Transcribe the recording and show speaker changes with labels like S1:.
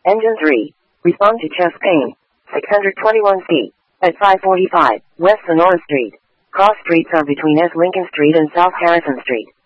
S1: Engine 3. Respond to chest pain. 621C. At 545 West Sonora Street. Cross streets are between S. Lincoln Street and South Harrison Street.